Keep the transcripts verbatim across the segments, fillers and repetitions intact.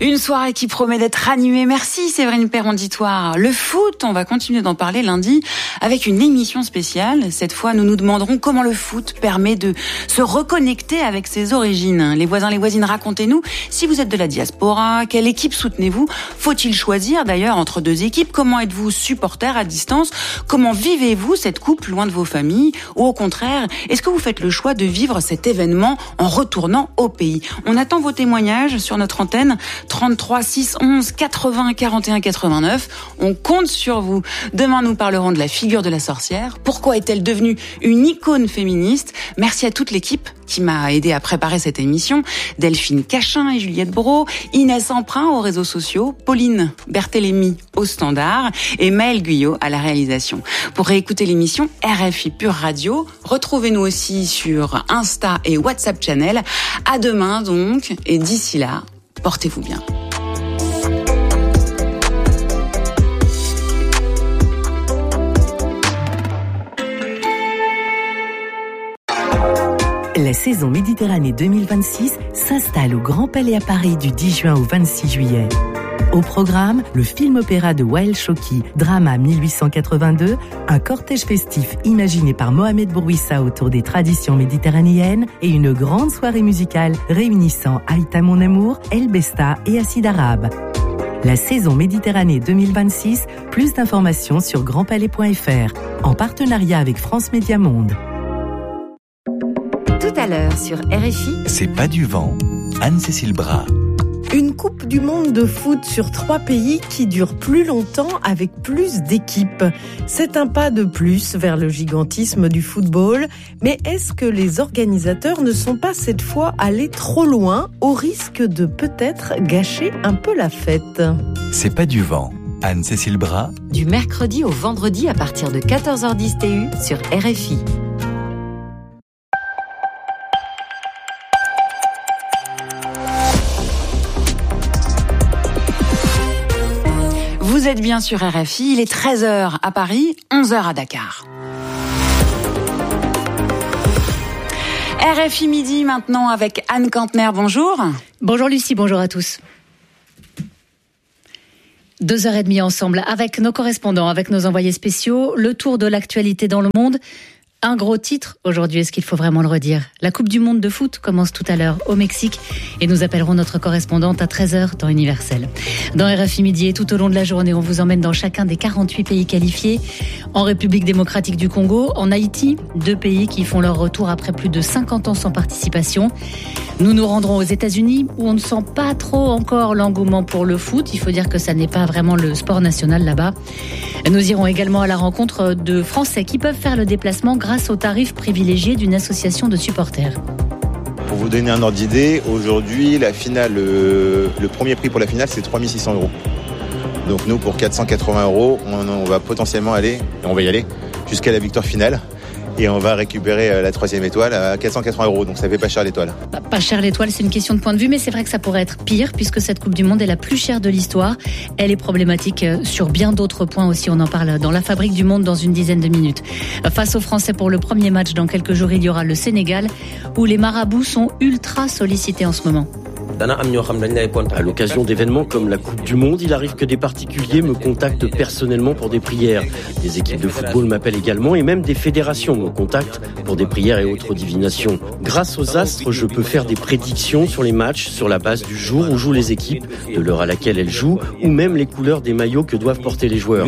Une soirée qui promet d'être animée. Merci Séverine Perronditoire. Le foot, on va continuer d'en parler lundi avec une émission spéciale. Cette fois, nous nous demanderons comment le foot permet de se reconnecter avec ses origines. Les voisins, les voisines, racontez-nous si vous êtes de la diaspora, quelle équipe soutenez-vous? Faut-il choisir d'ailleurs entre deux équipes? Comment êtes-vous supporter à distance? Comment vivez-vous cette coupe loin de vos familles? Ou au contraire, est-ce que vous faites le choix de vivre cet événement en retournant au pays? On attend vos témoignages sur notre antenne trente-trois six onze quatre-vingts quarante et un quatre-vingt-neuf. On compte sur vous. Demain, nous parlerons de la figure de la sorcière. Pourquoi est-elle devenue une icône féministe? Merci à toute l'équipe qui m'a aidé à préparer cette émission. Delphine Cachin et Juliette Brault, Inès Emprunt aux réseaux sociaux, Pauline Berthélémy au standard et Maëlle Guyot à la réalisation. Pour réécouter l'émission R F I Pure Radio, retrouvez-nous aussi sur Insta et WhatsApp Channel. À demain donc, et d'ici là, portez-vous bien. La saison Méditerranée deux mille vingt-six s'installe au Grand Palais à Paris du dix juin au vingt-six juillet. Au programme, le film-opéra de Wael Choki, Drama mille huit cent quatre-vingt-deux, un cortège festif imaginé par Mohamed Bourouissa autour des traditions méditerranéennes et une grande soirée musicale réunissant Aïta Mon Amour, El Besta et Acide Arabe. La saison Méditerranée deux mille vingt-six, plus d'informations sur grand palais point f r, en partenariat avec France Média Monde. Tout à l'heure sur R F I. C'est pas du vent. Anne-Cécile Bras. Une Coupe du Monde de foot sur trois pays qui dure plus longtemps avec plus d'équipes. C'est un pas de plus vers le gigantisme du football. Mais est-ce que les organisateurs ne sont pas cette fois allés trop loin au risque de peut-être gâcher un peu la fête? C'est pas du vent. Anne-Cécile Bras. Du mercredi au vendredi à partir de quatorze heures dix T U sur R F I. Vous êtes bien sur R F I, il est treize heures à Paris, onze heures à Dakar. R F I midi maintenant avec Anne Kantner, bonjour. Bonjour Lucie, bonjour à tous. Deux heures et demie ensemble avec nos correspondants, avec nos envoyés spéciaux, le tour de l'actualité dans le monde. Un gros titre aujourd'hui, est-ce qu'il faut vraiment le redire? La Coupe du Monde de foot commence tout à l'heure au Mexique et nous appellerons notre correspondante à treize heures dans Universel. Dans R F I Midi et tout au long de la journée, on vous emmène dans chacun des quarante-huit pays qualifiés. En République démocratique du Congo, en Haïti, deux pays qui font leur retour après plus de cinquante ans sans participation. Nous nous rendrons aux États-Unis où on ne sent pas trop encore l'engouement pour le foot. Il faut dire que ça n'est pas vraiment le sport national là-bas. Nous irons également à la rencontre de Français qui peuvent faire le déplacement grâce aux tarifs privilégiés d'une association de supporters. Pour vous donner un ordre d'idée, aujourd'hui, la finale, le, le premier prix pour la finale, c'est trois mille six cents euros. Donc nous, pour quatre cent quatre-vingts euros, on, on va potentiellement aller, on va y aller, jusqu'à la victoire finale. Et on va récupérer la troisième étoile à quatre cent quatre-vingts euros. Donc ça fait pas cher l'étoile. Pas cher l'étoile, c'est une question de point de vue, mais c'est vrai que ça pourrait être pire puisque cette Coupe du Monde est la plus chère de l'histoire. Elle est problématique sur bien d'autres points aussi. On en parle dans la Fabrique du Monde dans une dizaine de minutes. Face aux Français pour le premier match dans quelques jours, il y aura le Sénégal où les marabouts sont ultra sollicités en ce moment. À l'occasion d'événements comme la Coupe du Monde, il arrive que des particuliers me contactent personnellement pour des prières. Des équipes de football m'appellent également et même des fédérations me contactent pour des prières et autres divinations. Grâce aux astres, je peux faire des prédictions sur les matchs sur la base du jour où jouent les équipes, de l'heure à laquelle elles jouent ou même les couleurs des maillots que doivent porter les joueurs.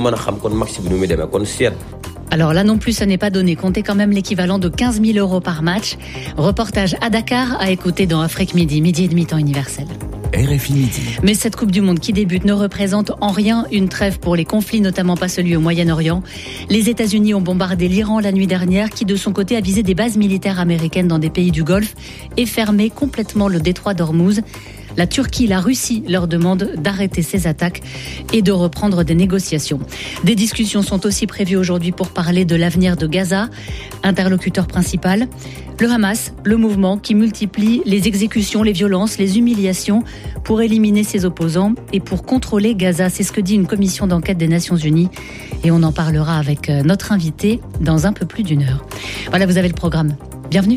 Alors là non plus, ça n'est pas donné. Comptez quand même l'équivalent de quinze mille euros par match. Reportage à Dakar à écouter dans Afrique Midi, midi et demi temps universel. R F I Midi. Mais cette Coupe du Monde qui débute ne représente en rien une trêve pour les conflits, notamment pas celui au Moyen-Orient. Les États-Unis ont bombardé l'Iran la nuit dernière, qui de son côté a visé des bases militaires américaines dans des pays du Golfe et fermé complètement le détroit d'Ormuz. La Turquie, la Russie leur demandent d'arrêter ces attaques et de reprendre des négociations. Des discussions sont aussi prévues aujourd'hui pour parler de l'avenir de Gaza. Interlocuteur principal, le Hamas, le mouvement qui multiplie les exécutions, les violences, les humiliations pour éliminer ses opposants et pour contrôler Gaza. C'est ce que dit une commission d'enquête des Nations Unies. Et on en parlera avec notre invité dans un peu plus d'une heure. Voilà, vous avez le programme. Bienvenue.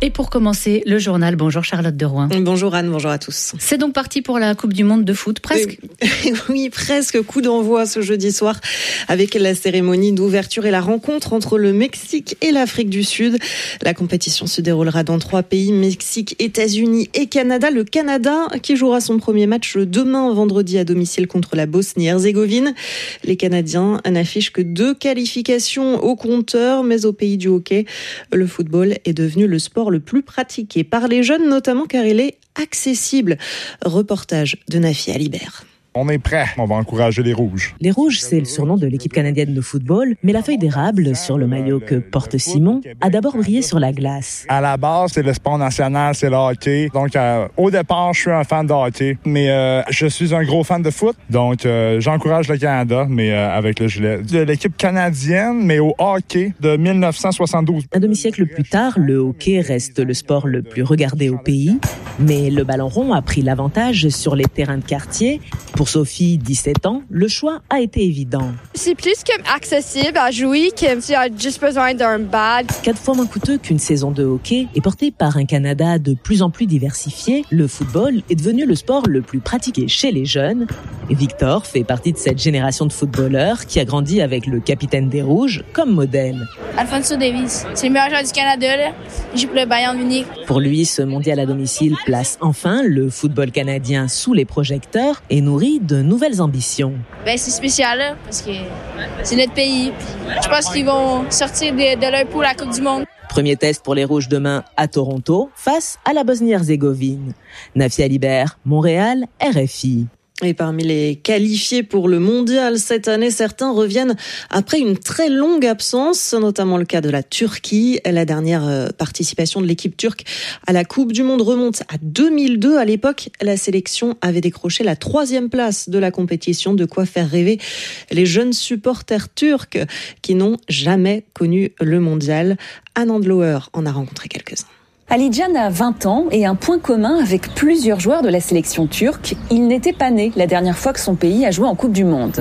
Et pour commencer, le journal. Bonjour Charlotte de Rouen. Bonjour Anne, bonjour à tous. C'est donc parti pour la Coupe du Monde de foot, presque. Oui, presque. Coup d'envoi ce jeudi soir avec la cérémonie d'ouverture et la rencontre entre le Mexique et l'Afrique du Sud. La compétition se déroulera dans trois pays, Mexique, États-Unis et Canada. Le Canada qui jouera son premier match demain vendredi à domicile contre la Bosnie-Herzégovine. Les Canadiens n'affichent que deux qualifications au compteur, mais au pays du hockey, le football est devenu le sport le plus pratiqué par les jeunes, notamment car il est accessible. Reportage de Nafi Alibert. On est prêt, on va encourager les Rouges. Les Rouges, c'est le surnom de l'équipe canadienne de football, mais la feuille d'érable sur le maillot que porte Simon a d'abord brillé sur la glace. À la base, c'est le sport national, c'est le hockey. Donc, euh, au départ, je suis un fan de hockey, mais euh, je suis un gros fan de foot. Donc, euh, j'encourage le Canada, mais euh, avec le gilet de l'équipe canadienne, mais au hockey de dix-neuf cent soixante-douze. Un demi-siècle plus tard, le hockey reste le sport le plus regardé au pays, mais le ballon rond a pris l'avantage sur les terrains de quartier. Pour Sophie, dix-sept ans, le choix a été évident. C'est plus accessible à jouer que tu as juste besoin d'un bad. Quatre fois moins coûteux qu'une saison de hockey et porté par un Canada de plus en plus diversifié, le football est devenu le sport le plus pratiqué chez les jeunes. Victor fait partie de cette génération de footballeurs qui a grandi avec le capitaine des Rouges comme modèle. Alphonso Davies, c'est le meilleur joueur du Canada, là. Il joue pour le Bayern Munich. Pour lui, ce mondial à domicile place enfin le football canadien sous les projecteurs et nourrit de nouvelles ambitions. Ben, c'est spécial, là, parce que c'est notre pays. Je pense qu'ils vont sortir de, de leur poule à la Coupe du Monde. Premier test pour les Rouges demain à Toronto, face à la Bosnie-Herzégovine. Nafi Alibert, Montréal, R F I. Et parmi les qualifiés pour le mondial cette année, certains reviennent après une très longue absence. C'est notamment le cas de la Turquie. La dernière participation de l'équipe turque à la Coupe du Monde remonte à deux mille deux. À l'époque, la sélection avait décroché la troisième place de la compétition, de quoi faire rêver les jeunes supporters turcs qui n'ont jamais connu le mondial. Anne Andlauer en a rencontré quelques-uns. Alican a vingt ans et un point commun avec plusieurs joueurs de la sélection turque. Il n'était pas né la dernière fois que son pays a joué en Coupe du Monde.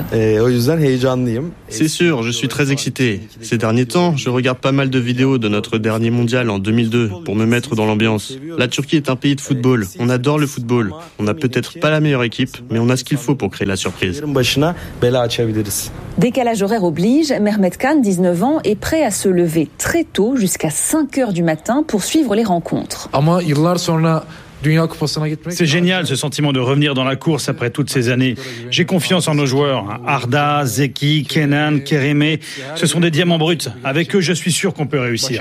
C'est sûr, je suis très excité. Ces derniers temps, je regarde pas mal de vidéos de notre dernier mondial en deux mille deux pour me mettre dans l'ambiance. La Turquie est un pays de football. On adore le football. On n'a peut-être pas la meilleure équipe, mais on a ce qu'il faut pour créer la surprise. Décalage horaire oblige, Mehmet Khan, dix-neuf ans, est prêt à se lever très tôt, jusqu'à cinq heures du matin, pour suivre les rencontres. C'est génial ce sentiment de revenir dans la course après toutes ces années. J'ai confiance en nos joueurs. Arda, Zeki, Kenan, Kerime, ce sont des diamants bruts. Avec eux, je suis sûr qu'on peut réussir.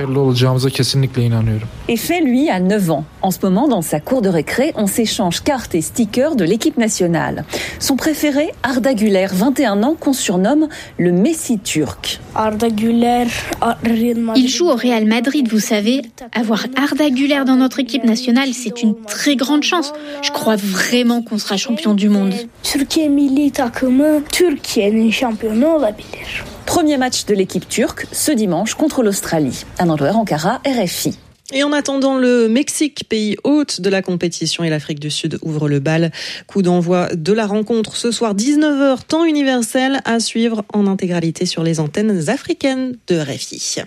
Et fait, lui, a neuf ans. En ce moment, dans sa cour de récré, on s'échange cartes et stickers de l'équipe nationale. Son préféré, Arda Güler, vingt et un ans, qu'on surnomme le Messi turc. Arda Güler, il joue au Real Madrid, vous savez. Avoir Arda Güler dans notre équipe nationale, c'est une très grande chance. Je crois vraiment qu'on sera champion du monde. Premier match de l'équipe turque ce dimanche contre l'Australie. Anne Andlauer, Ankara, R F I. Et en attendant, le Mexique, pays hôte de la compétition, et l'Afrique du Sud ouvre le bal. Coup d'envoi de la rencontre ce soir, dix-neuf heures, temps universel, à suivre en intégralité sur les antennes africaines de R F I.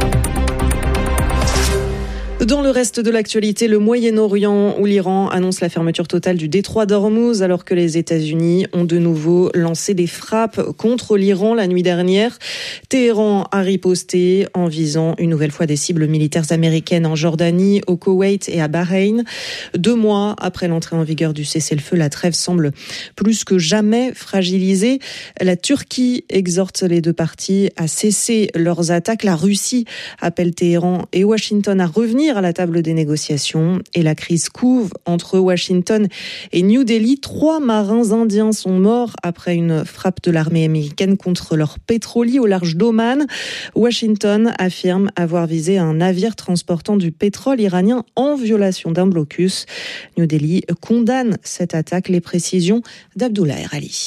Dans le reste de l'actualité, le Moyen-Orient, où l'Iran annonce la fermeture totale du détroit d'Ormuz, alors que les États-Unis ont de nouveau lancé des frappes contre l'Iran la nuit dernière. Téhéran a riposté en visant une nouvelle fois des cibles militaires américaines en Jordanie, au Koweït et à Bahreïn. Deux mois après l'entrée en vigueur du cessez-le-feu, la trêve semble plus que jamais fragilisée. La Turquie exhorte les deux parties à cesser leurs attaques. La Russie appelle Téhéran et Washington à revenir à la table des négociations, et la crise couve entre Washington et New Delhi. Trois marins indiens sont morts après une frappe de l'armée américaine contre leur pétrolier au large d'Oman. Washington affirme avoir visé un navire transportant du pétrole iranien en violation d'un blocus. New Delhi condamne cette attaque. Les précisions d'Abdullah Ali.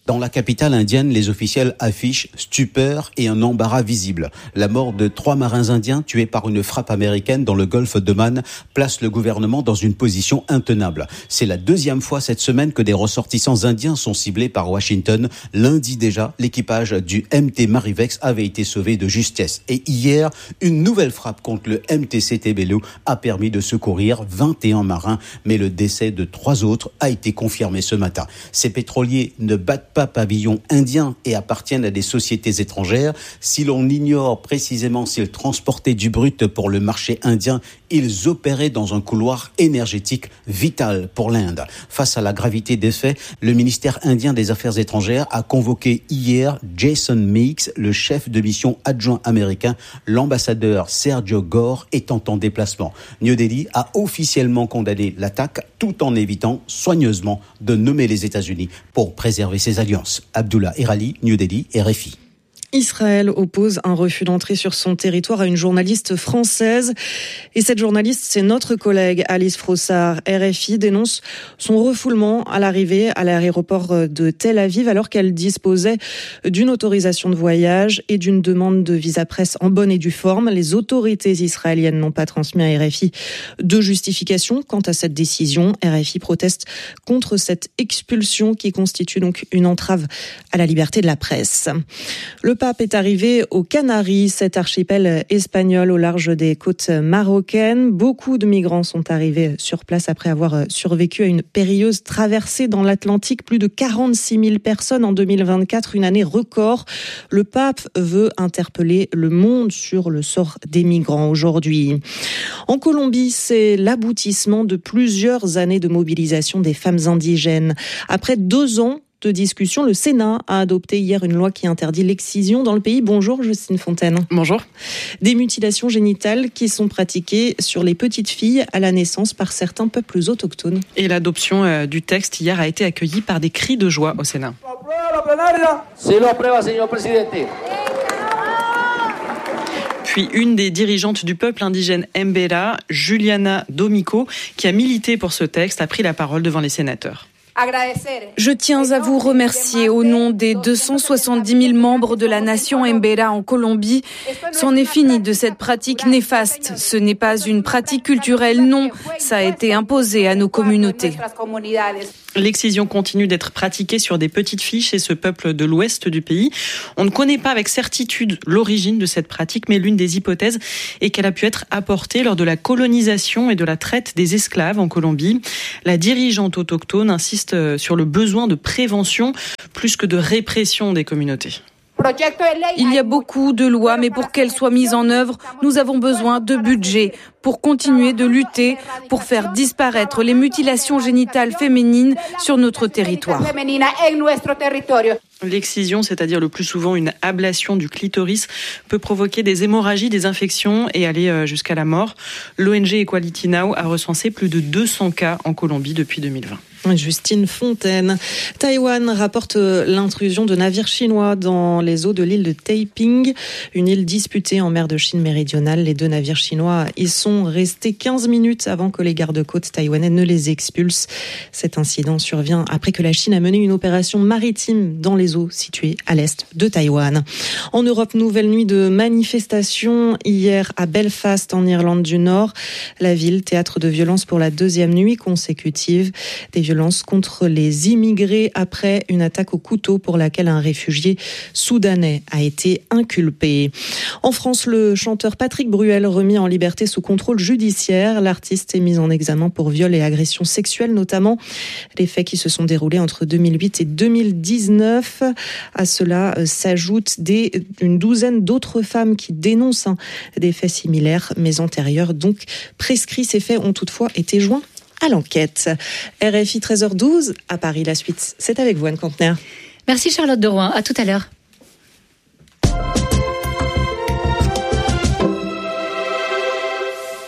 Dans la capitale indienne, les officiels affichent stupeur et un embarras visible. La mort de trois marins indiens tués par une frappe américaine dans le golfe d'Oman place le gouvernement dans une position intenable. C'est la deuxième fois cette semaine que des ressortissants indiens sont ciblés par Washington. Lundi déjà, l'équipage du M T Marivex avait été sauvé de justesse. Et hier, une nouvelle frappe contre le M T C Tebelu a permis de secourir vingt et un marins, mais le décès de trois autres a été confirmé ce matin. Ces pétroliers ne battent pas pavillon indien et appartiennent à des sociétés étrangères. Si l'on ignore précisément s'ils transportaient du brut pour le marché indien, ils opéraient dans un couloir énergétique vital pour l'Inde. Face à la gravité des faits, le ministère indien des Affaires étrangères a convoqué hier Jason Meeks, le chef de mission adjoint américain. L'ambassadeur Sergio Gore étant en déplacement. New Delhi a officiellement condamné l'attaque tout en évitant soigneusement de nommer les États-Unis pour préserver ses alliances. Abdullah Erali, New Delhi, R F I. Israël oppose un refus d'entrée sur son territoire à une journaliste française. Et cette journaliste, c'est notre collègue Alice Frossard. R F I dénonce son refoulement à l'arrivée à l'aéroport de Tel Aviv alors qu'elle disposait d'une autorisation de voyage et d'une demande de visa presse en bonne et due forme. Les autorités israéliennes n'ont pas transmis à R F I de justification quant à cette décision. R F I proteste contre cette expulsion qui constitue donc une entrave à la liberté de la presse. Le pape est arrivé aux Canaries, cet archipel espagnol au large des côtes marocaines. Beaucoup de migrants sont arrivés sur place après avoir survécu à une périlleuse traversée dans l'Atlantique. Plus de quarante-six mille personnes en deux mille vingt-quatre, une année record. Le pape veut interpeller le monde sur le sort des migrants aujourd'hui. En Colombie, c'est l'aboutissement de plusieurs années de mobilisation des femmes indigènes. Après deux ans de discussion, le Sénat a adopté hier une loi qui interdit l'excision dans le pays. Bonjour Justine Fontaine. Bonjour. Des mutilations génitales qui sont pratiquées sur les petites filles à la naissance par certains peuples autochtones. Et l'adoption euh, du texte hier a été accueillie par des cris de joie au Sénat. Puis une des dirigeantes du peuple indigène Mbera, Juliana Domico, qui a milité pour ce texte, a pris la parole devant les sénateurs. Je tiens à vous remercier au nom des deux cent soixante-dix mille membres de la nation Mbera en Colombie. C'en est fini de cette pratique néfaste. Ce n'est pas une pratique culturelle, non. Ça a été imposé à nos communautés. L'excision continue d'être pratiquée sur des petites filles chez ce peuple de l'ouest du pays. On ne connaît pas avec certitude l'origine de cette pratique, mais l'une des hypothèses est qu'elle a pu être apportée lors de la colonisation et de la traite des esclaves en Colombie. La dirigeante autochtone insiste sur le besoin de prévention plus que de répression des communautés. Il y a beaucoup de lois, mais pour qu'elles soient mises en œuvre, nous avons besoin de budget pour continuer de lutter, pour faire disparaître les mutilations génitales féminines sur notre territoire. L'excision, c'est-à-dire le plus souvent une ablation du clitoris, peut provoquer des hémorragies, des infections et aller jusqu'à la mort. L'O N G Equality Now a recensé plus de deux cents cas en Colombie depuis deux mille vingt. Justine Fontaine. Taïwan rapporte l'intrusion de navires chinois dans les eaux de l'île de Taiping, une île disputée en mer de Chine méridionale. Les deux navires chinois y sont restés quinze minutes avant que les gardes-côtes taïwanais ne les expulsent. Cet incident survient après que la Chine a mené une opération maritime dans les eaux situées à l'est de Taïwan. En Europe, nouvelle nuit de manifestations hier à Belfast, en Irlande du Nord. La ville, théâtre de violences pour la deuxième nuit consécutive. Des violences contre les immigrés après une attaque au couteau pour laquelle un réfugié soudanais a été inculpé. En France, le chanteur Patrick Bruel remis en liberté sous contrôle judiciaire. L'artiste est mis en examen pour viol et agression sexuelle notamment. Les faits qui se sont déroulés entre deux mille huit et deux mille dix-neuf. À cela s'ajoutent des, une douzaine d'autres femmes qui dénoncent hein, des faits similaires mais antérieurs. Donc prescrits, ces faits ont toutefois été joints à l'enquête. R F I treize heures douze à Paris. La suite, c'est avec vous, Anne Contener. Merci Charlotte de Rouen. À tout à l'heure.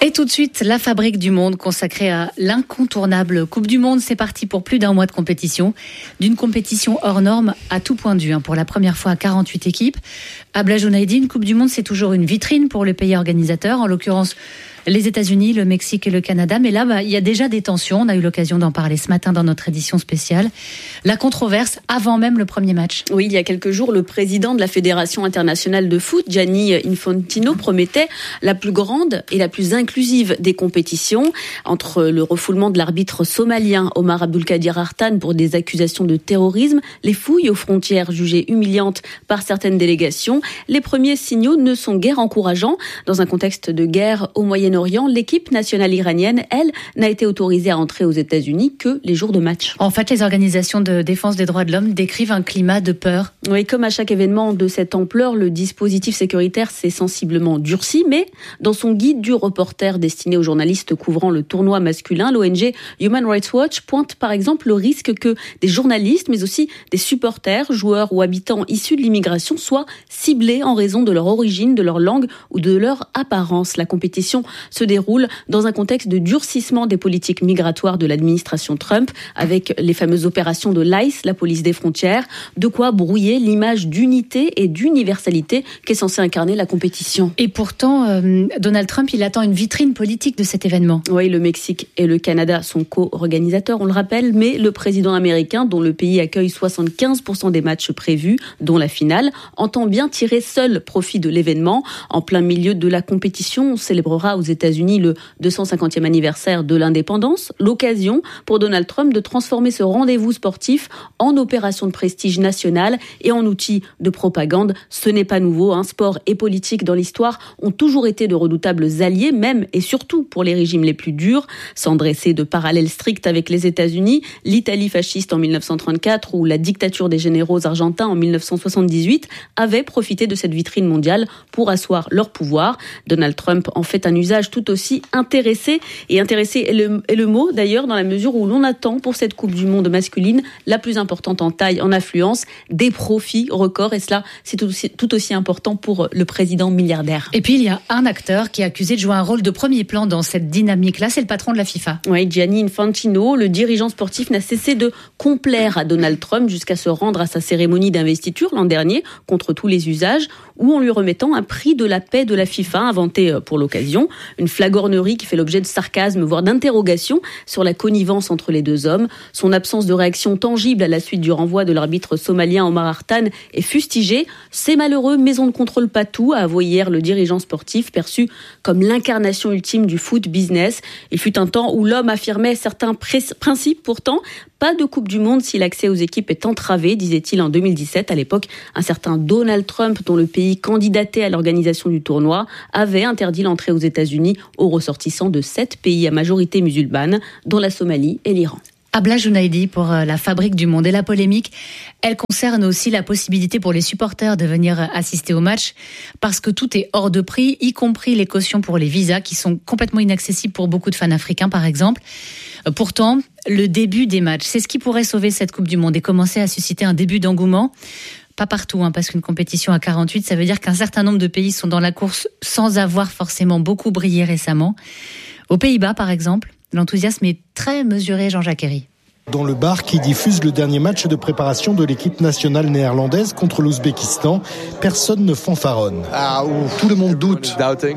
Et tout de suite, la fabrique du monde consacrée à l'incontournable Coupe du Monde. C'est parti pour plus d'un mois de compétition. D'une compétition hors norme à tout point de vue. Pour la première fois à quarante-huit équipes. Abla Jounaidi, une Coupe du Monde, c'est toujours une vitrine pour le pays organisateur. En l'occurrence, les États-Unis, le Mexique et le Canada. Mais là, bah, il y a déjà des tensions. On a eu l'occasion d'en parler ce matin dans notre édition spéciale. La controverse avant même le premier match. Oui, il y a quelques jours, le président de la Fédération internationale de foot, Gianni Infantino, promettait la plus grande et la plus inclusive des compétitions. Entre le refoulement de l'arbitre somalien Omar Abdulkadir Artan pour des accusations de terrorisme, les fouilles aux frontières jugées humiliantes par certaines délégations, les premiers signaux ne sont guère encourageants. Dans un contexte de guerre au Moyen-Orient, l'équipe nationale iranienne, elle, n'a été autorisée à entrer aux États-Unis que les jours de match. En fait, les organisations de défense des droits de l'homme décrivent un climat de peur. Oui, comme à chaque événement de cette ampleur, le dispositif sécuritaire s'est sensiblement durci, mais dans son guide du reporter destiné aux journalistes couvrant le tournoi masculin, l'O N G Human Rights Watch pointe par exemple le risque que des journalistes, mais aussi des supporters, joueurs ou habitants issus de l'immigration soient ciblés en raison de leur origine, de leur langue ou de leur apparence. La compétition se déroule dans un contexte de durcissement des politiques migratoires de l'administration Trump, avec les fameuses opérations de l'I C E, la police des frontières, de quoi brouiller l'image d'unité et d'universalité qu'est censée incarner la compétition. Et pourtant, euh, Donald Trump, il attend une vitrine politique de cet événement. Oui, le Mexique et le Canada sont co-organisateurs, on le rappelle, mais le président américain, dont le pays accueille soixante-quinze pour cent des matchs prévus, dont la finale, entend bien tirer seul profit de l'événement. En plein milieu de la compétition, on célébrera aux États-Unis le deux cent cinquantième anniversaire de l'indépendance, l'occasion pour Donald Trump de transformer ce rendez-vous sportif en opération de prestige nationale et en outil de propagande. Ce n'est pas nouveau, hein. Sport et politique dans l'histoire ont toujours été de redoutables alliés, même et surtout pour les régimes les plus durs. Sans dresser de parallèles stricts avec les États-Unis, l'Italie fasciste en mille neuf cent trente-quatre ou la dictature des généraux argentins en mille neuf cent soixante-dix-huit avaient profité de cette vitrine mondiale pour asseoir leur pouvoir. Donald Trump en fait un usage tout aussi intéressé, et intéressé est le, est le mot d'ailleurs, dans la mesure où l'on attend pour cette Coupe du Monde masculine, la plus importante en taille, en affluence, des profits records, et cela c'est tout aussi, tout aussi important pour le président milliardaire. Et puis il y a un acteur qui est accusé de jouer un rôle de premier plan dans cette dynamique-là, c'est le patron de la FIFA. Oui, Gianni Infantino, le dirigeant sportif, n'a cessé de complaire à Donald Trump jusqu'à se rendre à sa cérémonie d'investiture l'an dernier, contre tous les usages, ou en lui remettant un prix de la paix de la FIFA inventé pour l'occasion. Une flagornerie qui fait l'objet de sarcasme, voire d'interrogations sur la connivence entre les deux hommes. Son absence de réaction tangible à la suite du renvoi de l'arbitre somalien Omar Artan est fustigée. C'est malheureux, mais on ne contrôle pas tout, a avoué hier le dirigeant sportif, perçu comme l'incarnation ultime du foot business. Il fut un temps où l'homme affirmait certains principes, pourtant pas de Coupe du Monde si l'accès aux équipes est entravé, disait-il en deux mille dix-sept. À l'époque, un certain Donald Trump, dont le pays candidatait à l'organisation du tournoi, avait interdit l'entrée aux États-Unis aux ressortissants de sept pays à majorité musulmane, dont la Somalie et l'Iran. Abla Jounaidi pour la fabrique du monde. Et la polémique, elle concerne aussi la possibilité pour les supporters de venir assister au match, parce que tout est hors de prix, y compris les cautions pour les visas qui sont complètement inaccessibles pour beaucoup de fans africains par exemple. Pourtant, le début des matchs, c'est ce qui pourrait sauver cette Coupe du Monde et commencer à susciter un début d'engouement. Pas partout, hein, parce qu'une compétition à quarante-huit, ça veut dire qu'un certain nombre de pays sont dans la course sans avoir forcément beaucoup brillé récemment. Aux Pays-Bas, par exemple, l'enthousiasme est très mesuré, Jean-Jacques Herry. Dans le bar qui diffuse le dernier match de préparation de l'équipe nationale néerlandaise contre l'Ouzbékistan, personne ne fanfaronne. Ah, Tout le monde doute.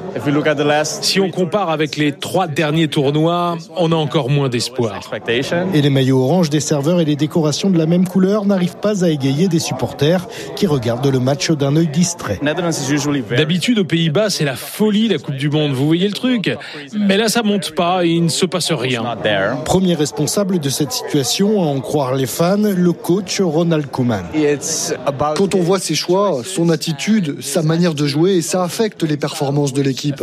Si on compare avec les trois derniers tournois, on a encore moins d'espoir. Et les maillots orange des serveurs et les décorations de la même couleur n'arrivent pas à égayer des supporters qui regardent le match d'un œil distrait. D'habitude, aux Pays-Bas, c'est la folie, la Coupe du Monde. Vous voyez le truc ? Mais là, ça monte pas et il ne se passe rien. Premier responsable de cette situation, à en croire les fans, le coach Ronald Koeman. Quand on voit ses choix, son attitude, sa manière de jouer, ça affecte les performances de l'équipe.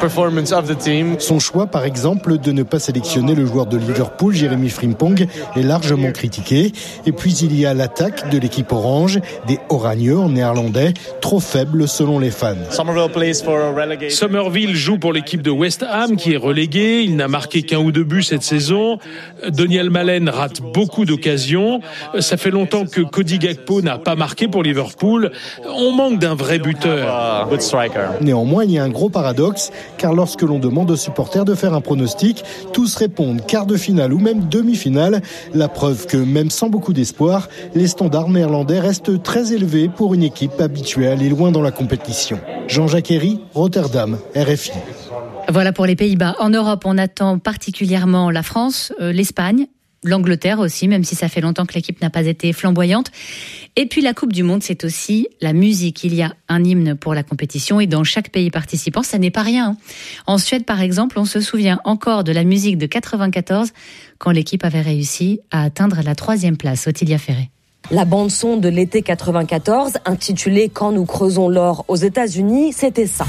Son choix, par exemple, de ne pas sélectionner le joueur de Liverpool, Jeremy Frimpong, est largement critiqué. Et puis il y a l'attaque de l'équipe orange, des Oranieux en néerlandais, trop faible selon les fans. Somerville joue pour l'équipe de West Ham qui est reléguée. Il n'a marqué qu'un ou deux buts cette saison. Daniel Malen rate rate beaucoup d'occasions. Ça fait longtemps que Cody Gakpo n'a pas marqué pour Liverpool. On manque d'un vrai buteur. Néanmoins, il y a un gros paradoxe, car lorsque l'on demande aux supporters de faire un pronostic, tous répondent quart de finale ou même demi-finale. La preuve que même sans beaucoup d'espoir, les standards néerlandais restent très élevés pour une équipe habituée à aller loin dans la compétition. Jean-Jacques Herry, Rotterdam, R F I. Voilà pour les Pays-Bas. En Europe, on attend particulièrement la France, euh, l'Espagne, l'Angleterre aussi, même si ça fait longtemps que l'équipe n'a pas été flamboyante. Et puis la Coupe du Monde, c'est aussi la musique. Il y a un hymne pour la compétition et dans chaque pays participant, ça n'est pas rien. En Suède, par exemple, on se souvient encore de la musique de quatre-vingt-quatorze quand l'équipe avait réussi à atteindre la troisième place. Ottilia Ferré. La bande-son de l'été quatre-vingt-quatorze, intitulée « Quand nous creusons l'or aux États-Unis », c'était ça.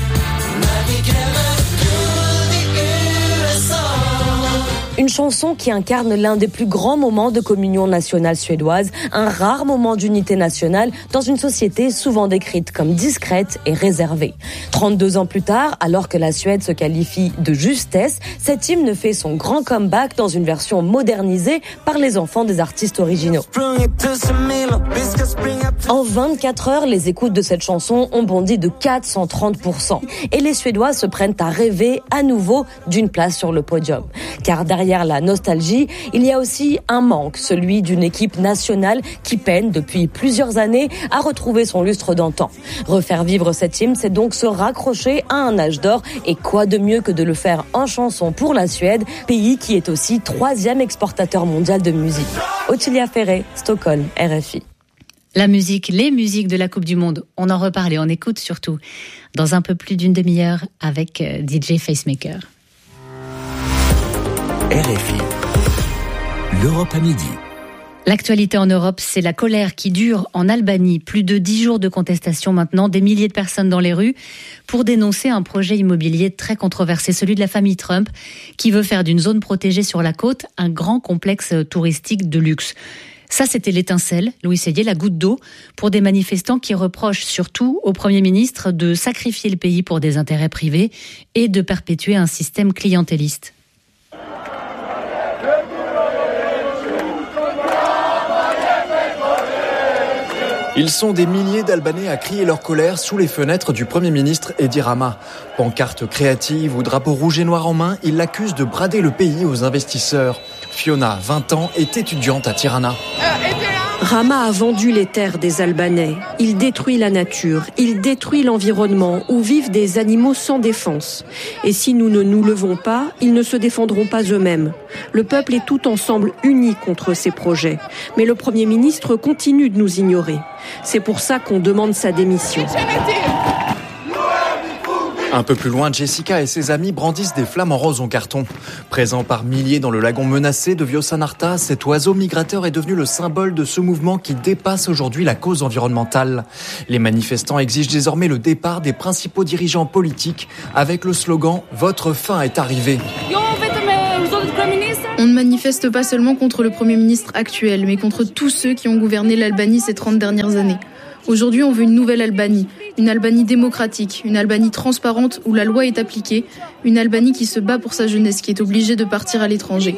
Une chanson qui incarne l'un des plus grands moments de communion nationale suédoise, un rare moment d'unité nationale dans une société souvent décrite comme discrète et réservée. trente-deux ans plus tard, alors que la Suède se qualifie de justesse, cet hymne fait son grand comeback dans une version modernisée par les enfants des artistes originaux. En vingt-quatre heures, les écoutes de cette chanson ont bondi de quatre cent trente pour cent. Et les Suédois se prennent à rêver à nouveau d'une place sur le podium. Car derrière la nostalgie, il y a aussi un manque, celui d'une équipe nationale qui peine depuis plusieurs années à retrouver son lustre d'antan. Refaire vivre cet hymne, c'est donc se raccrocher à un âge d'or. Et quoi de mieux que de le faire en chanson pour la Suède, pays qui est aussi troisième exportateur mondial de musique. Ottilia Ferré, Stockholm, R F I. La musique, les musiques de la Coupe du Monde, on en reparle et on écoute surtout dans un peu plus d'une demi-heure avec D J Facemaker. R F I, l'Europe à midi. L'actualité en Europe, c'est la colère qui dure en Albanie. Plus de dix jours de contestation maintenant, des milliers de personnes dans les rues pour dénoncer un projet immobilier très controversé, celui de la famille Trump, qui veut faire d'une zone protégée sur la côte un grand complexe touristique de luxe. Ça, c'était l'étincelle, Louis Seydier, la goutte d'eau, pour des manifestants qui reprochent surtout au Premier ministre de sacrifier le pays pour des intérêts privés et de perpétuer un système clientéliste. Ils sont des milliers d'Albanais à crier leur colère sous les fenêtres du Premier ministre Edi Rama. Pancartes créatives ou drapeaux rouges et noirs en main, ils l'accusent de brader le pays aux investisseurs. Fiona, vingt ans, est étudiante à Tirana. Rama a vendu les terres des Albanais. Il détruit la nature, il détruit l'environnement où vivent des animaux sans défense. Et si nous ne nous levons pas, ils ne se défendront pas eux-mêmes. Le peuple est tout ensemble uni contre ces projets. Mais le Premier ministre continue de nous ignorer. C'est pour ça qu'on demande sa démission. Un peu plus loin, Jessica et ses amis brandissent des flamants roses en carton. Présent par milliers dans le lagon menacé de Vjosanarta, cet oiseau migrateur est devenu le symbole de ce mouvement qui dépasse aujourd'hui la cause environnementale. Les manifestants exigent désormais le départ des principaux dirigeants politiques avec le slogan « Votre fin est arrivée ». On ne manifeste pas seulement contre le Premier ministre actuel, mais contre tous ceux qui ont gouverné l'Albanie ces trente dernières années. Aujourd'hui, on veut une nouvelle Albanie, une Albanie démocratique, une Albanie transparente où la loi est appliquée, une Albanie qui se bat pour sa jeunesse, qui est obligée de partir à l'étranger.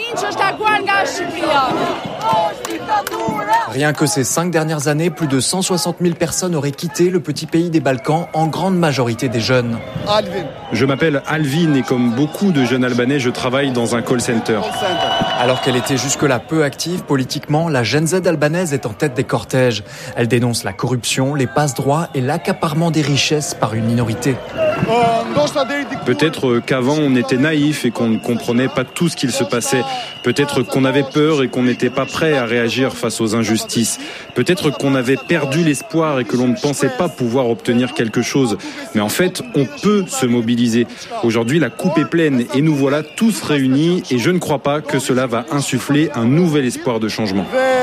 Rien que ces cinq dernières années, plus de cent soixante mille personnes auraient quitté le petit pays des Balkans, en grande majorité des jeunes. Je m'appelle Alvin et comme beaucoup de jeunes Albanais, je travaille dans un call center. Alors qu'elle était jusque-là peu active politiquement, la Gen Z albanaise est en tête des cortèges. Elle dénonce la corruption, les passe-droits et l'accaparement des richesses par une minorité. Peut-être qu'avant on était naïf et qu'on ne comprenait pas tout ce qu'il se passait. Peut-être qu'on avait peur et qu'on n'était pas prêt à réagir face aux injustices. Peut-être qu'on avait perdu l'espoir et que l'on ne pensait pas pouvoir obtenir quelque chose. Mais en fait, on peut se mobiliser. Aujourd'hui, la coupe est pleine et nous voilà tous réunis et je ne crois pas que cela va insuffler un nouvel espoir de changement.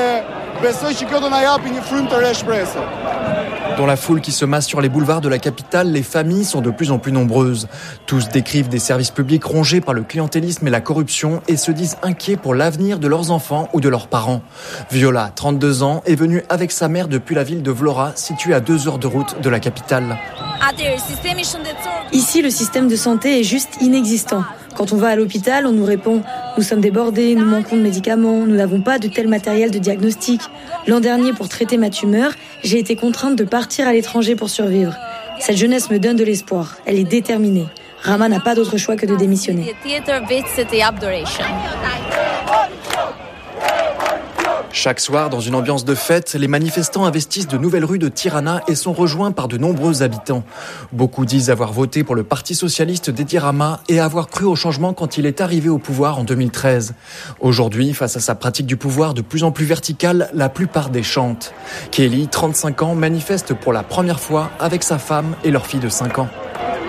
Dans la foule qui se masse sur les boulevards de la capitale, les familles sont de plus en plus nombreuses. Tous décrivent des services publics rongés par le clientélisme et la corruption et se disent inquiets pour l'avenir de leurs enfants ou de leurs parents. Viola, trente-deux ans, est venue avec sa mère depuis la ville de Vlora, située à deux heures de route de la capitale. Ici, le système de santé est juste inexistant. Quand on va à l'hôpital, on nous répond « Nous sommes débordés, nous manquons de médicaments, nous n'avons pas de tel matériel de diagnostic. » L'an dernier, pour traiter ma tumeur, j'ai été contrainte de partir à l'étranger pour survivre. Cette jeunesse me donne de l'espoir. Elle est déterminée. Rama n'a pas d'autre choix que de démissionner. Chaque soir, dans une ambiance de fête, les manifestants investissent de nouvelles rues de Tirana et sont rejoints par de nombreux habitants. Beaucoup disent avoir voté pour le Parti socialiste d'Edi Rama et avoir cru au changement quand il est arrivé au pouvoir en deux mille treize. Aujourd'hui, face à sa pratique du pouvoir de plus en plus verticale, la plupart déchantent. Kelly, trente-cinq ans, manifeste pour la première fois avec sa femme et leur fille de cinq ans.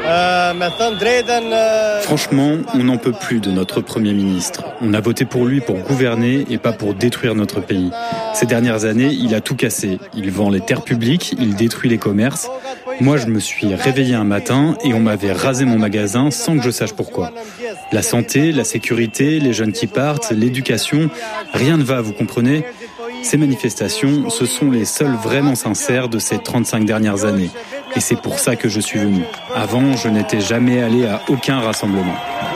Franchement, on n'en peut plus de notre Premier ministre. On a voté pour lui pour gouverner et pas pour détruire notre pays. Ces dernières années, il a tout cassé. Il vend les terres publiques, il détruit les commerces. Moi, je me suis réveillé un matin et on m'avait rasé mon magasin sans que je sache pourquoi. La santé, la sécurité, les jeunes qui partent, l'éducation, rien ne va, vous comprenez ? Ces manifestations, ce sont les seules vraiment sincères de ces trente-cinq dernières années. Et c'est pour ça que je suis venu. Avant, je n'étais jamais allé à aucun rassemblement.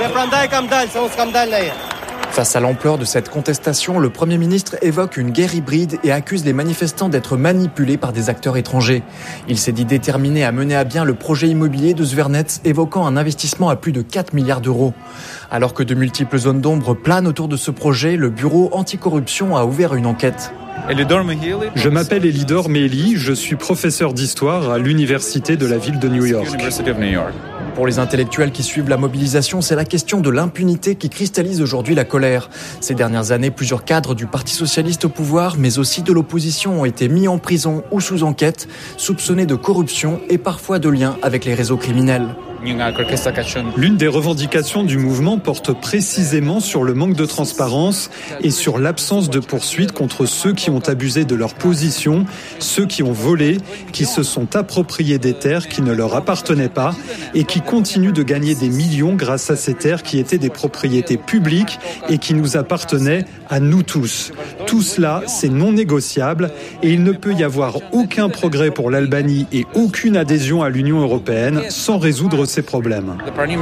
Face à l'ampleur de cette contestation, le Premier ministre évoque une guerre hybride et accuse les manifestants d'être manipulés par des acteurs étrangers. Il s'est dit déterminé à mener à bien le projet immobilier de Zvernets, évoquant un investissement à plus de quatre milliards d'euros. Alors que de multiples zones d'ombre planent autour de ce projet, le bureau anticorruption a ouvert une enquête. Je m'appelle Elidor Meheli, je suis professeur d'histoire à l'université de la ville de New York. Pour les intellectuels qui suivent la mobilisation, c'est la question de l'impunité qui cristallise aujourd'hui la colère. Ces dernières années, plusieurs cadres du Parti socialiste au pouvoir, mais aussi de l'opposition, ont été mis en prison ou sous enquête, soupçonnés de corruption et parfois de liens avec les réseaux criminels. L'une des revendications du mouvement porte précisément sur le manque de transparence et sur l'absence de poursuite contre ceux qui ont abusé de leur position, ceux qui ont volé, qui se sont appropriés des terres qui ne leur appartenaient pas et qui continuent de gagner des millions grâce à ces terres qui étaient des propriétés publiques et qui nous appartenaient à nous tous. Tout cela, c'est non négociable et il ne peut y avoir aucun progrès pour l'Albanie et aucune adhésion à l'Union européenne sans résoudre ces problèmes.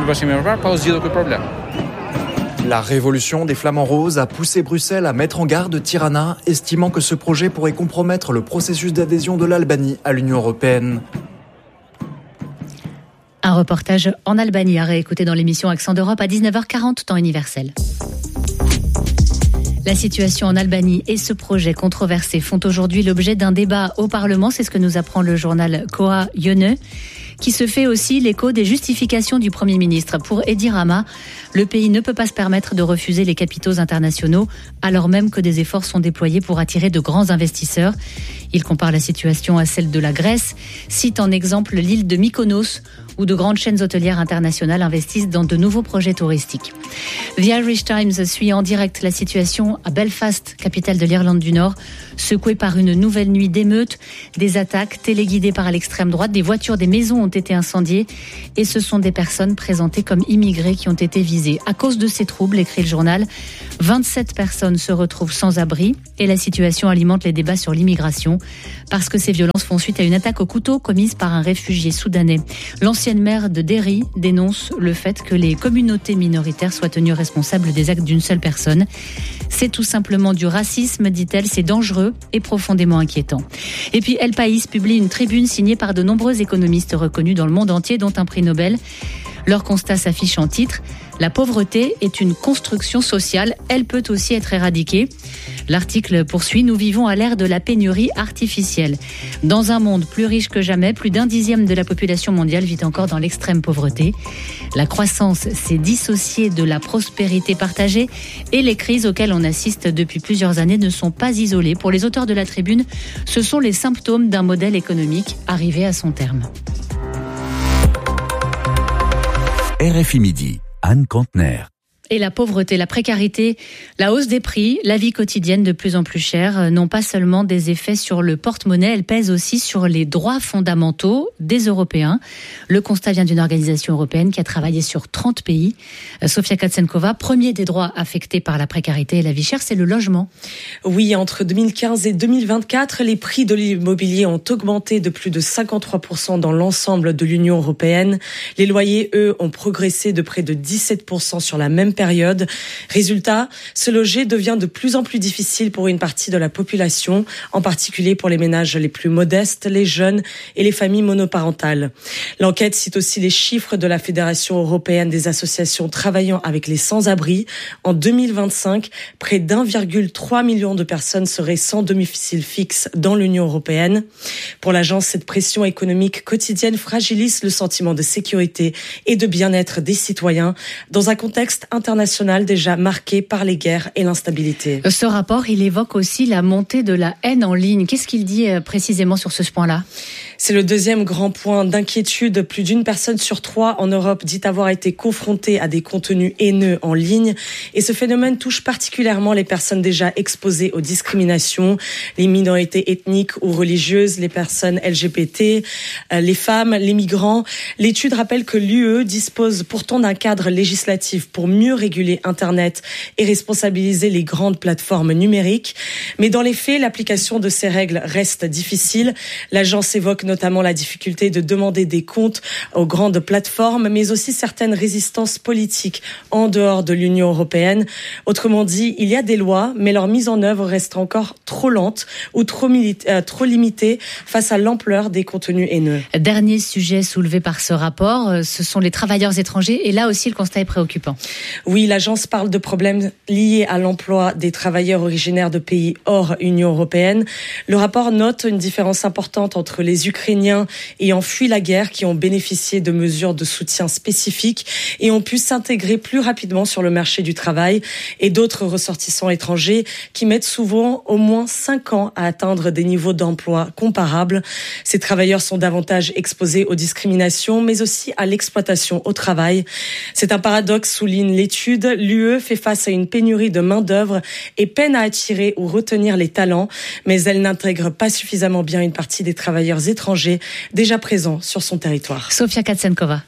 La révolution des flamants roses a poussé Bruxelles à mettre en garde Tirana, estimant que ce projet pourrait compromettre le processus d'adhésion de l'Albanie à l'Union européenne. Un reportage en Albanie à réécouter dans l'émission Accent d'Europe à dix-neuf heures quarante, temps universel. La situation en Albanie et ce projet controversé font aujourd'hui l'objet d'un débat au Parlement. C'est ce que nous apprend le journal Koa Yönü, qui se fait aussi l'écho des justifications du Premier ministre. Pour Edi Rama, le pays ne peut pas se permettre de refuser les capitaux internationaux, alors même que des efforts sont déployés pour attirer de grands investisseurs. Il compare la situation à celle de la Grèce, cite en exemple l'île de Mykonos, où de grandes chaînes hôtelières internationales investissent dans de nouveaux projets touristiques. The Irish Times suit en direct la situation à Belfast, capitale de l'Irlande du Nord, secouée par une nouvelle nuit d'émeutes, des attaques téléguidées par l'extrême droite, des voitures, des maisons ont été incendiées et ce sont des personnes présentées comme immigrés qui ont été visées. À cause de ces troubles, écrit le journal, vingt-sept personnes se retrouvent sans abri et la situation alimente les débats sur l'immigration parce que ces violences font suite à une attaque au couteau commise par un réfugié soudanais. L'ancienne maire de Derry dénonce le fait que les communautés minoritaires soient tenues responsables des actes d'une seule personne. C'est tout simplement du racisme, dit-elle, c'est dangereux et profondément inquiétant. Et puis El País publie une tribune signée par de nombreux économistes reconnus dans le monde entier, dont un prix Nobel. Leur constat s'affiche en titre « La pauvreté est une construction sociale, elle peut aussi être éradiquée ». L'article poursuit « Nous vivons à l'ère de la pénurie artificielle. Dans un monde plus riche que jamais, plus d'un dixième de la population mondiale vit encore dans l'extrême pauvreté. La croissance s'est dissociée de la prospérité partagée et les crises auxquelles on assiste depuis plusieurs années ne sont pas isolées. Pour les auteurs de la tribune, ce sont les symptômes d'un modèle économique arrivé à son terme. R F I Midi, Anne Kantner. Et la pauvreté, la précarité, la hausse des prix, la vie quotidienne de plus en plus chère n'ont pas seulement des effets sur le porte-monnaie, elles pèsent aussi sur les droits fondamentaux des Européens. Le constat vient d'une organisation européenne qui a travaillé sur trente pays. Sofia Katsenkova, premier des droits affectés par la précarité et la vie chère, c'est le logement. Oui, entre deux mille quinze et deux mille vingt-quatre, les prix de l'immobilier ont augmenté de plus de cinquante-trois pour cent dans l'ensemble de l'Union européenne. Les loyers, eux, ont progressé de près de dix-sept pour cent sur la même période. Résultat, se loger devient de plus en plus difficile pour une partie de la population, en particulier pour les ménages les plus modestes, les jeunes et les familles monoparentales. L'enquête cite aussi les chiffres de la Fédération européenne des associations travaillant avec les sans-abri. En deux mille vingt-cinq, près d'un virgule trois million de personnes seraient sans domicile fixe dans l'Union européenne. Pour l'agence, cette pression économique quotidienne fragilise le sentiment de sécurité et de bien-être des citoyens dans un contexte international déjà marqué par les guerres et l'instabilité. Ce rapport, il évoque aussi la montée de la haine en ligne. Qu'est-ce qu'il dit précisément sur ce point-là ? C'est le deuxième grand point d'inquiétude. Plus d'une personne sur trois en Europe dit avoir été confrontée à des contenus haineux en ligne. Et ce phénomène touche particulièrement les personnes déjà exposées aux discriminations, les minorités ethniques ou religieuses, les personnes L G B T, les femmes, les migrants. L'étude rappelle que l'U E dispose pourtant d'un cadre législatif pour mieux réguler Internet et responsabiliser les grandes plateformes numériques. Mais dans les faits, l'application de ces règles reste difficile. L'agence évoque notamment la difficulté de demander des comptes aux grandes plateformes, mais aussi certaines résistances politiques en dehors de l'Union européenne. Autrement dit, il y a des lois, mais leur mise en œuvre reste encore trop lente ou trop, milita- euh, trop limitée face à l'ampleur des contenus haineux. Dernier sujet soulevé par ce rapport, ce sont les travailleurs étrangers, et là aussi le constat est préoccupant. Oui, l'agence parle de problèmes liés à l'emploi des travailleurs originaires de pays hors Union européenne. Le rapport note une différence importante entre les Ukrainiens ayant fui la guerre, qui ont bénéficié de mesures de soutien spécifiques et ont pu s'intégrer plus rapidement sur le marché du travail, et d'autres ressortissants étrangers qui mettent souvent au moins cinq ans à atteindre des niveaux d'emploi comparables. Ces travailleurs sont davantage exposés aux discriminations, mais aussi à l'exploitation au travail. C'est un paradoxe, souligne l'étude. L'U E fait face à une pénurie de main-d'œuvre et peine à attirer ou retenir les talents, mais elle n'intègre pas suffisamment bien une partie des travailleurs étrangers déjà présents sur son territoire. Sofia Katsenkova.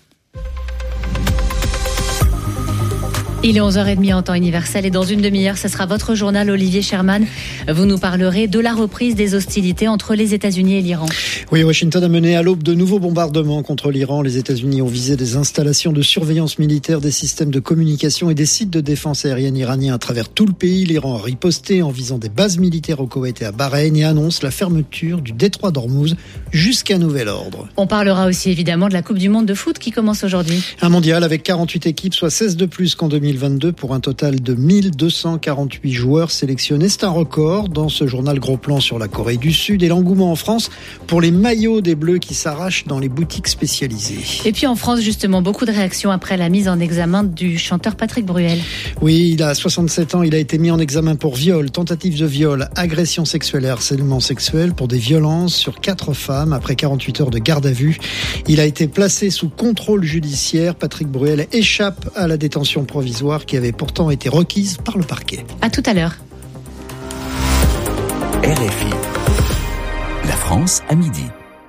Il est onze heures trente en temps universel et dans une demi-heure, ce sera votre journal Olivier Sherman. Vous nous parlerez de la reprise des hostilités entre les États-Unis et l'Iran. Oui, Washington a mené à l'aube de nouveaux bombardements contre l'Iran. Les États-Unis ont visé des installations de surveillance militaire, des systèmes de communication et des sites de défense aérienne iraniens à travers tout le pays. L'Iran a riposté en visant des bases militaires au Koweït et à Bahreïn et annonce la fermeture du détroit d'Ormuz jusqu'à nouvel ordre. On parlera aussi évidemment de la Coupe du Monde de foot qui commence aujourd'hui. Un mondial avec quarante-huit équipes, soit seize de plus qu'en deux mille vingt-deux pour un total de mille deux cent quarante-huit joueurs sélectionnés. C'est un record dans ce journal Gros Plan sur la Corée du Sud et l'engouement en France pour les maillots des Bleus qui s'arrachent dans les boutiques spécialisées. Et puis en France, justement, beaucoup de réactions après la mise en examen du chanteur Patrick Bruel. Oui, il a soixante-sept ans, il a été mis en examen pour viol, tentative de viol, agression sexuelle et harcèlement sexuel pour des violences sur quatre femmes après quarante-huit heures de garde à vue. Il a été placé sous contrôle judiciaire. Patrick Bruel échappe à la détention provisoire qui avait pourtant été requise par le parquet. À tout à l'heure. R F I. La France à midi.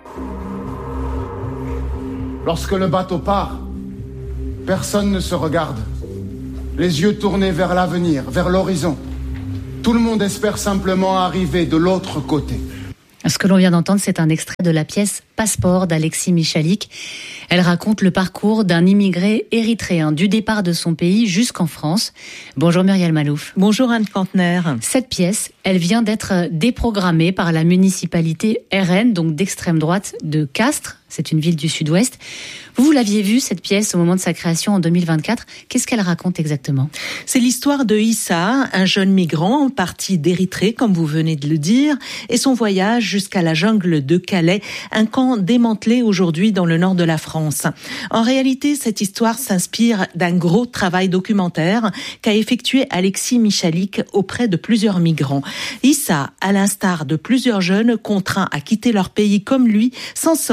Lorsque le bateau part, personne ne se regarde. Les yeux tournés vers l'avenir, vers l'horizon. Tout le monde espère simplement arriver de l'autre côté. Ce que l'on vient d'entendre, c'est un extrait de la pièce Passeport d'Alexis Michalik. Elle raconte le parcours d'un immigré érythréen du départ de son pays jusqu'en France. Bonjour Muriel Malouf. Bonjour Anne Cantner. Cette pièce, elle vient d'être déprogrammée par la municipalité R N, donc d'extrême droite de Castres. C'est une ville du sud-ouest. Vous, vous l'aviez vue, cette pièce, au moment de sa création en deux mille vingt-quatre. Qu'est-ce qu'elle raconte exactement ? C'est l'histoire de Issa, un jeune migrant parti d'Érythrée, comme vous venez de le dire, et son voyage jusqu'à la jungle de Calais, un camp démantelé aujourd'hui dans le nord de la France. En réalité, cette histoire s'inspire d'un gros travail documentaire qu'a effectué Alexis Michalik auprès de plusieurs migrants. Issa, à l'instar de plusieurs jeunes contraints à quitter leur pays comme lui, s'en sort grâce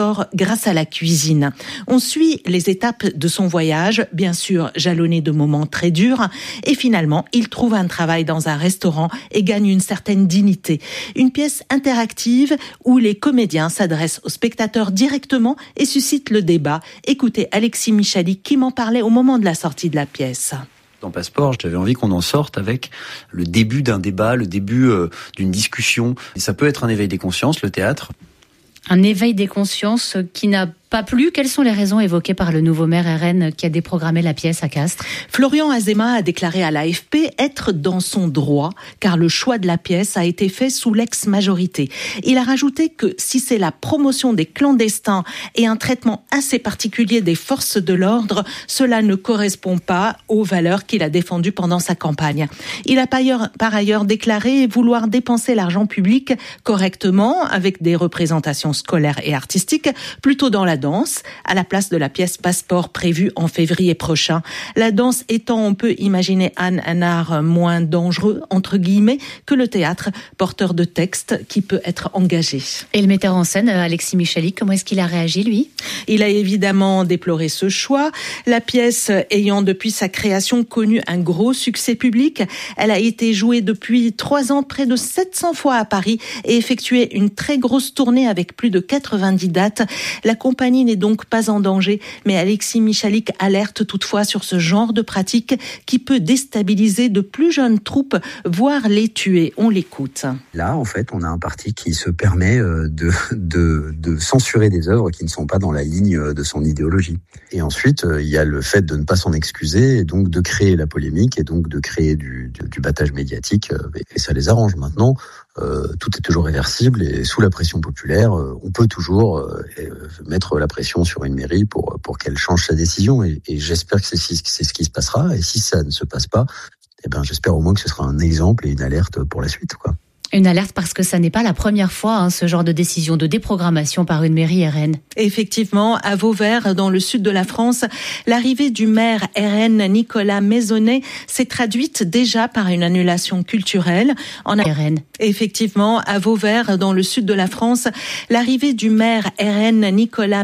grâce à la cuisine. On suit les étapes de son voyage, bien sûr jalonné de moments très durs, et finalement, il trouve un travail dans un restaurant et gagne une certaine dignité. Une pièce interactive où les comédiens s'adressent aux spectateurs directement et suscitent le débat. Écoutez Alexis Michalik qui m'en parlait au moment de la sortie de la pièce. Dans Passeport, j'avais envie qu'on en sorte avec le début d'un débat, le début euh, d'une discussion. Et ça peut être un éveil des consciences, le théâtre. Un éveil des consciences qui n'a pas plu. Quelles sont les raisons évoquées par le nouveau maire R N qui a déprogrammé la pièce à Castres ? Florian Azéma a déclaré à l'A F P être dans son droit, car le choix de la pièce a été fait sous l'ex-majorité. Il a rajouté que si c'est la promotion des clandestins et un traitement assez particulier des forces de l'ordre, cela ne correspond pas aux valeurs qu'il a défendues pendant sa campagne. Il a par ailleurs, par ailleurs déclaré vouloir dépenser l'argent public correctement, avec des représentations scolaires et artistiques, plutôt dans la danse, à la place de la pièce Passeport prévue en février prochain. La danse étant, on peut imaginer, Anne, un art moins dangereux, entre guillemets, que le théâtre, porteur de textes qui peut être engagé. Et le metteur en scène, Alexis Michalik, comment est-ce qu'il a réagi, lui ? Il a évidemment déploré ce choix. La pièce ayant depuis sa création connu un gros succès public, elle a été jouée depuis trois ans près de sept cents fois à Paris et effectué une très grosse tournée avec plus de quatre-vingt-dix dates. La compagnie n'est donc pas en danger, mais Alexis Michalik alerte toutefois sur ce genre de pratique qui peut déstabiliser de plus jeunes troupes, voire les tuer. On l'écoute. Là, en fait, on a un parti qui se permet de, de, de censurer des œuvres qui ne sont pas dans la ligne de son idéologie. Et ensuite, il y a le fait de ne pas s'en excuser, et donc de créer la polémique, et donc de créer du, du, du battage médiatique, et ça les arrange maintenant. Euh, tout est toujours réversible et sous la pression populaire, euh, on peut toujours euh, mettre la pression sur une mairie pour pour qu'elle change sa décision et, et j'espère que c'est, c'est ce qui se passera et si ça ne se passe pas, eh ben j'espère au moins que ce sera un exemple et une alerte pour la suite, quoi. Une alerte parce que ça n'est pas la première fois, hein, ce genre de décision de déprogrammation par une mairie R N. Effectivement, à Vauvert, dans le sud de la France, l'arrivée du maire R N Nicolas Maisonnet s'est traduite déjà par une annulation culturelle en R N. Effectivement, à Vauvert, dans le sud de la France, l'arrivée du maire R N Nicolas